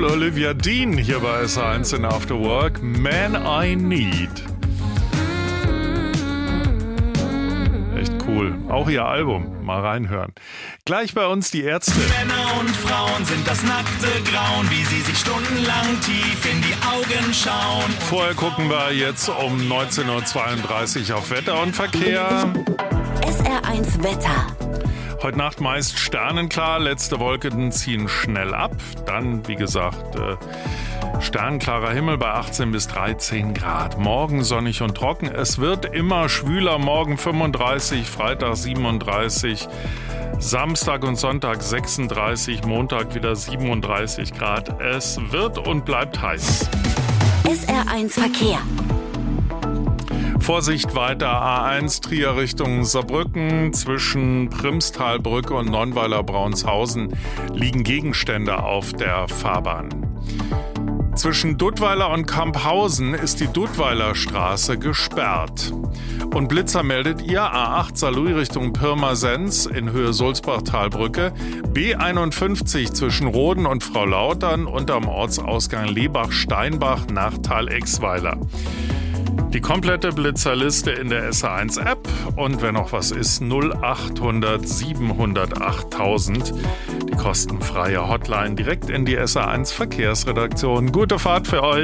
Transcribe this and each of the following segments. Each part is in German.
cool, Olivia Dean hier bei SR1 in After Work. Man I Need. Echt cool. Auch ihr Album. Mal reinhören. Gleich bei uns die Ärzte. Männer und Frauen sind das nackte Grauen, wie sie sich stundenlang tief in die Augen schauen. Vorher gucken wir jetzt um 19.32 Uhr auf Wetter und Verkehr. SR1 Wetter. Heute Nacht meist sternenklar, letzte Wolken ziehen schnell ab. Dann, wie gesagt, sternklarer Himmel bei 18 bis 13 Grad. Morgen sonnig und trocken. Es wird immer schwüler. Morgen 35, Freitag 37, Samstag und Sonntag 36, Montag wieder 37 Grad. Es wird und bleibt heiß. SR1 Verkehr. Vorsicht weiter, A1 Trier Richtung Saarbrücken. Zwischen Primstalbrücke und Nonnweiler-Braunshausen liegen Gegenstände auf der Fahrbahn. Zwischen Duttweiler und Kamphausen ist die Duttweiler Straße gesperrt. Und Blitzer meldet ihr A8 Saarlouis Richtung Pirmasens in Höhe Sulzbach-Talbrücke, B51 zwischen Roden und Frau Lautern und am Ortsausgang Lebach-Steinbach nach Tal-Exweiler. Die komplette Blitzerliste in der SR1-App und wenn noch was ist, 0800 700 8000. Die kostenfreie Hotline direkt in die SR1 Verkehrsredaktion. Gute Fahrt für euch.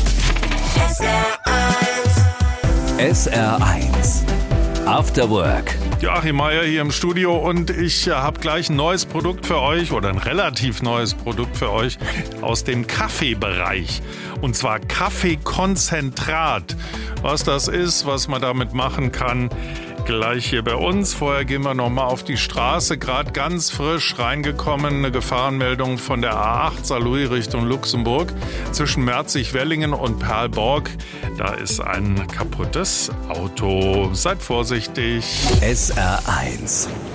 SR1 After Work. Joachim Meier hier im Studio und ich habe gleich ein neues Produkt für euch oder ein relativ neues Produkt für euch aus dem Kaffeebereich. Und zwar Kaffeekonzentrat. Was das ist, was man damit machen kann, gleich hier bei uns. Vorher gehen wir nochmal auf die Straße. Gerade ganz frisch reingekommen, eine Gefahrenmeldung von der A8 Saarlouis Richtung Luxemburg. Zwischen Merzig-Wellingen und Perlborg. Da ist ein kaputtes Auto. Seid vorsichtig. SR1